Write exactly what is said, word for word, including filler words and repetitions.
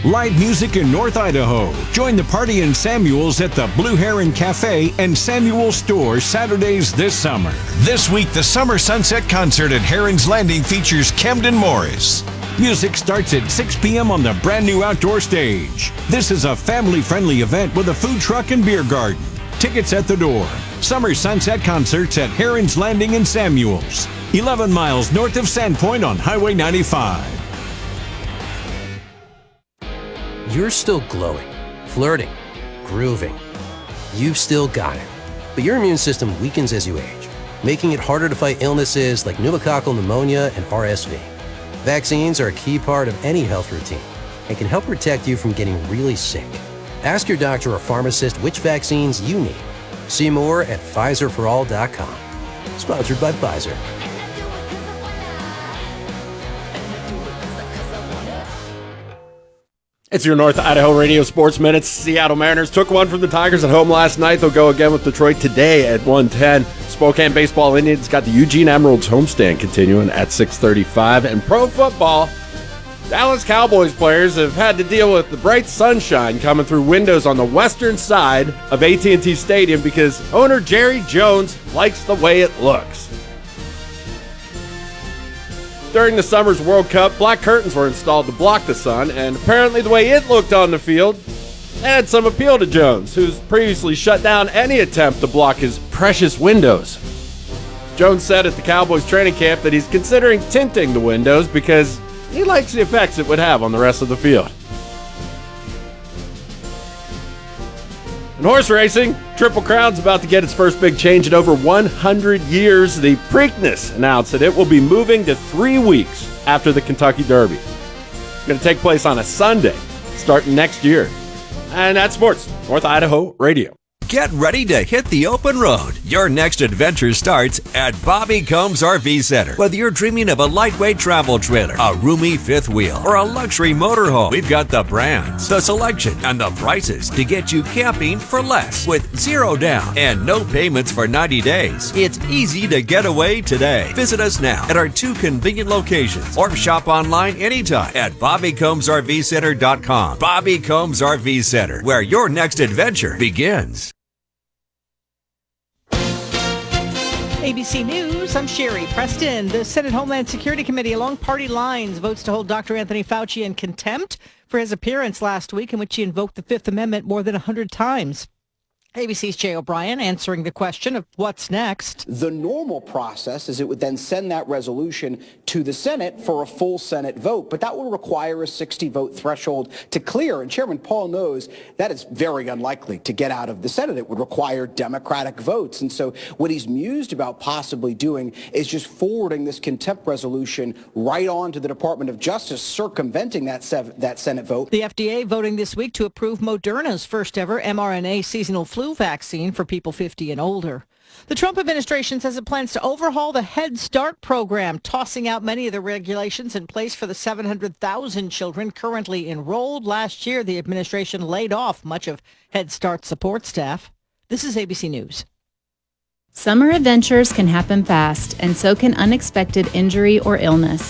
Live music in North Idaho. Join the party in Samuels at the Blue Heron Cafe and Samuel Store Saturdays this summer. This week, the Summer Sunset Concert at Heron's Landing features Camden Morris. Music starts at six p.m. on the brand new outdoor stage. This is a family-friendly event with a food truck and beer garden. Tickets at the door. Summer Sunset Concerts at Heron's Landing in Samuels, eleven miles north of Sandpoint on Highway ninety-five. You're still glowing, flirting, grooving. You've still got it. But your immune system weakens as you age, making it harder to fight illnesses like pneumococcal pneumonia and R S V. Vaccines are a key part of any health routine and can help protect you from getting really sick. Ask your doctor or pharmacist which vaccines you need. See more at Pfizer for all dot com. Sponsored by Pfizer. It's your North Idaho Radio Sports Minutes. Seattle Mariners took one from the Tigers at home last night. They'll go again with Detroit today at one ten. Spokane Baseball Indians got the Eugene Emeralds homestand continuing at six thirty-five. And pro football, Dallas Cowboys players have had to deal with the bright sunshine coming through windows on the western side of A T and T Stadium because owner Jerry Jones likes the way it looks. During the summer's World Cup, black curtains were installed to block the sun, and apparently the way it looked on the field had some appeal to Jones, who's previously shut down any attempt to block his precious windows. Jones said at the Cowboys training camp that he's considering tinting the windows because he likes the effects it would have on the rest of the field. In horse racing, Triple Crown's about to get its first big change in over one hundred years. The Preakness announced that it will be moving to three weeks after the Kentucky Derby. It's going to take place on a Sunday, starting next year. And that's sports, North Idaho Radio. Get ready to hit the open road. Your next adventure starts at Bobby Combs R V Center. Whether you're dreaming of a lightweight travel trailer, a roomy fifth wheel, or a luxury motorhome, we've got the brands, the selection, and the prices to get you camping for less with zero down and no payments for ninety days. It's easy to get away today. Visit us now at our two convenient locations or shop online anytime at bobby combs r v center dot com. Bobby Combs R V Center, where your next adventure begins. A B C News, I'm Sherry Preston. The Senate Homeland Security Committee, along party lines, votes to hold Doctor Anthony Fauci in contempt for his appearance last week in which he invoked the Fifth Amendment more than one hundred times. A B C's Jay O'Brien answering the question of what's next. The normal process is it would then send that resolution to the Senate for a full Senate vote, but that would require a sixty vote threshold to clear. And Chairman Paul knows that is very unlikely to get out of the Senate. It would require Democratic votes. And so what he's mused about possibly doing is just forwarding this contempt resolution right on to the Department of Justice, circumventing that, sev- that Senate vote. The F D A voting this week to approve Moderna's first ever mRNA seasonal flu vaccine for people fifty and older. The Trump administration says it plans to overhaul the Head Start program, tossing out many of the regulations in place for the seven hundred thousand children currently enrolled. Last year, the administration laid off much of Head Start support staff. This is A B C News. Summer adventures can happen fast, and so can unexpected injury or illness.